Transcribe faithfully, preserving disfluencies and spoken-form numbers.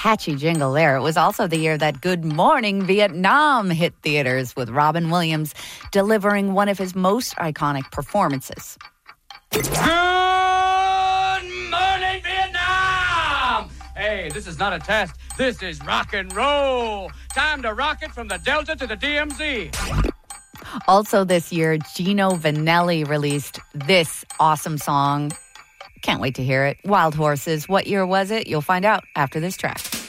catchy jingle there. It was also the year that Good Morning Vietnam hit theaters, with Robin Williams delivering one of his most iconic performances. Good morning, Vietnam! Hey, this is not a test. This is rock and roll. Time to rock it from the Delta to the D M Z. Also this year, Gino Vanelli released this awesome song. Can't wait to hear it. Wild Horses. What year was it? You'll find out after this track.